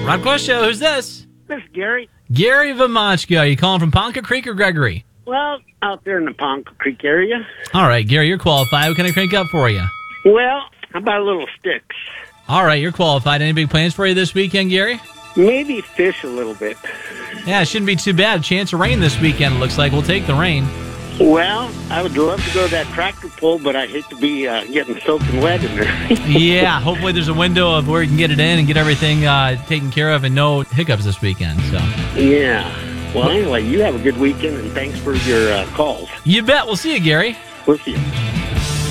Rob Quest Show, who's this? This is Gary. Gary Vamachka. Are you calling from Ponca Creek or Gregory? Well, out there in the Ponca Creek area. All right, Gary, you're qualified. What can I crank up for you? Well, how about a little sticks? All right, you're qualified. Any big plans for you this weekend, Gary? Maybe fish a little bit. Yeah, it shouldn't be too bad. Chance of rain this weekend, it looks like. We'll take the rain. Well, I would love to go to that tractor pull, but I hate to be getting soaking wet in there. Yeah, hopefully there's a window of where you can get it in and get everything taken care of and no hiccups this weekend. So. Yeah. Well, anyway, you have a good weekend, and thanks for your calls. You bet. We'll see you, Gary. We'll see you.